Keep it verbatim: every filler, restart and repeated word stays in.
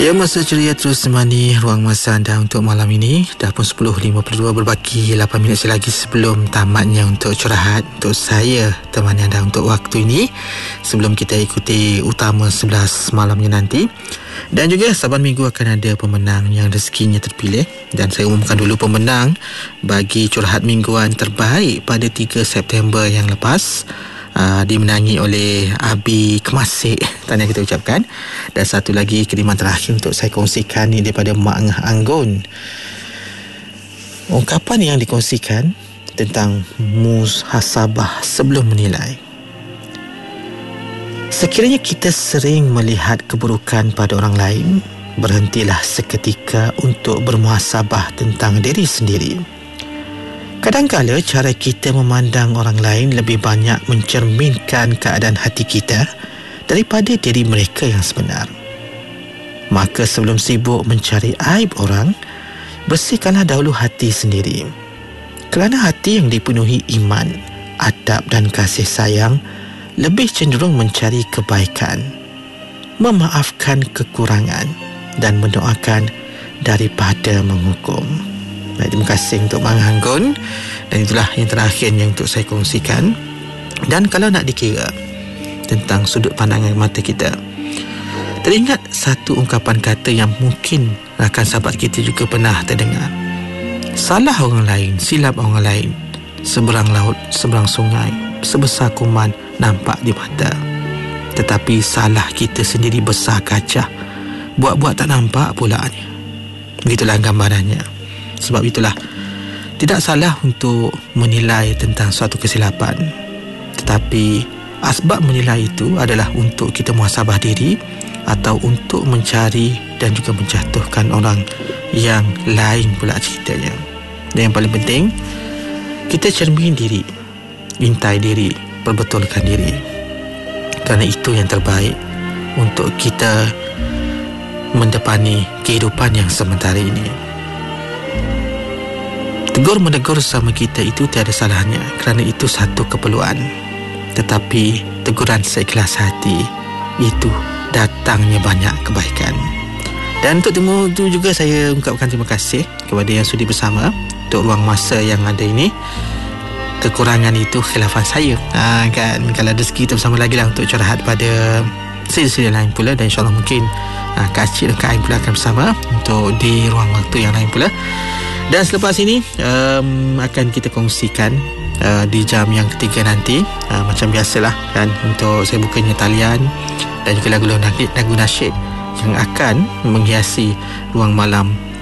Ya, masa ceria terus menemani ruang masa anda untuk malam ini. Dah pun sepuluh lima puluh dua, berbaki lapan minit lagi sebelum tamatnya untuk curahat. Untuk saya temani anda untuk waktu ini sebelum kita ikuti utama sebelas malamnya nanti. Dan juga Saban Minggu akan ada pemenang yang rezekinya terpilih. Dan saya umumkan dulu pemenang bagi curahat mingguan terbaik pada tiga September yang lepas. Uh, dimenangi oleh Abi Kemasik, tahniah kita ucapkan. Dan satu lagi kiriman terakhir untuk saya kongsikan ni daripada Mak Ngah Anggun. Ungkapan yang dikongsikan tentang muhasabah sebelum menilai. Sekiranya kita sering melihat keburukan pada orang lain, berhentilah seketika untuk bermuhasabah tentang diri sendiri. Kadang-kala cara kita memandang orang lain lebih banyak mencerminkan keadaan hati kita daripada diri mereka yang sebenar. Maka sebelum sibuk mencari aib orang, bersihkanlah dahulu hati sendiri. Kerana hati yang dipenuhi iman, adab dan kasih sayang lebih cenderung mencari kebaikan, memaafkan kekurangan dan mendoakan daripada menghukum. Baik, terima kasih untuk Mak Anggun. Dan itulah yang terakhir yang untuk saya kongsikan. Dan kalau nak dikira tentang sudut pandangan mata kita, teringat satu ungkapan kata yang mungkin rakan sahabat kita juga pernah terdengar. Salah orang lain, silap orang lain, seberang laut, seberang sungai, sebesar kuman nampak di mata. Tetapi salah kita sendiri besar kaca, buat-buat tak nampak pulanya. Begitulah gambarannya. Sebab itulah tidak salah untuk menilai tentang suatu kesilapan, tetapi asbab menilai itu adalah untuk kita muhasabah diri atau untuk mencari dan juga menjatuhkan orang yang lain pula ceritanya. Dan yang paling penting, kita cermin diri, intai diri, perbetulkan diri, kerana itu yang terbaik untuk kita mendepani kehidupan yang sementara ini. Tegur menegur sama kita itu tiada salahnya, kerana itu satu keperluan. Tetapi teguran seikhlas hati, itu datangnya banyak kebaikan. Dan untuk temu itu juga saya ungkapkan terima kasih kepada yang sudi bersama untuk ruang masa yang ada ini. Kekurangan itu khilafan saya, ha, kan. Kalau rezeki kita bersama lagi lah untuk curahat pada siri-siri lain pula. Dan insyaAllah mungkin ha, Kak Cik dan Kak Ain pula akan bersama untuk di ruang waktu yang lain pula. Dan selepas ini um, akan kita kongsikan uh, di jam yang ketiga nanti, uh, macam biasalah kan, untuk saya bukanya talian dan juga lagu-lagu nasyid yang akan menghiasi ruang malam